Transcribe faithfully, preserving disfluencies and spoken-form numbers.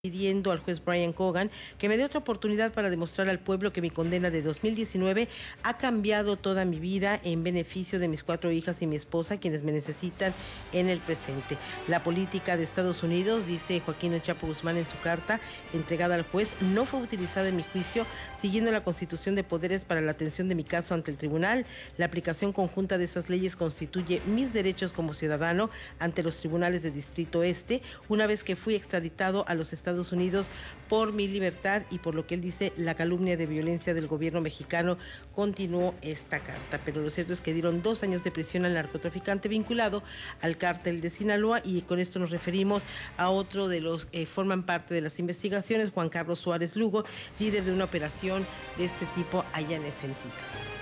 Pidiendo al juez Brian Cogan que me dé otra oportunidad para demostrar al pueblo que mi condena de dos mil diecinueve ha cambiado toda mi vida en beneficio de mis cuatro hijas y mi esposa, quienes me necesitan en el presente. La política de Estados Unidos, dice Joaquín El Chapo Guzmán en su carta entregada al juez, no fue utilizada en mi juicio siguiendo la Constitución de Poderes para la atención de mi caso ante el tribunal. La aplicación conjunta de esas leyes constituye mis derechos como ciudadano ante los tribunales de Distrito Este, una vez que fui extraditado a los Estados Estados Unidos por mi libertad y por lo que él dice la calumnia de violencia del gobierno mexicano. Continuó esta carta, pero lo cierto es que dieron dos años de prisión al narcotraficante vinculado al cártel de Sinaloa, y con esto nos referimos a otro de los que eh, forman parte de las investigaciones, Juan Carlos Suárez Lugo, líder de una operación de este tipo allá en esa entidad.